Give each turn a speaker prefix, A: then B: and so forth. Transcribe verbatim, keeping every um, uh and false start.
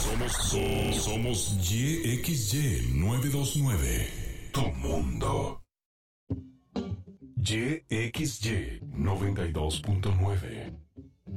A: Somos, so- somos Y X Y novecientos veintinueve. Tu mundo. Y X Y noventa y dos punto nueve.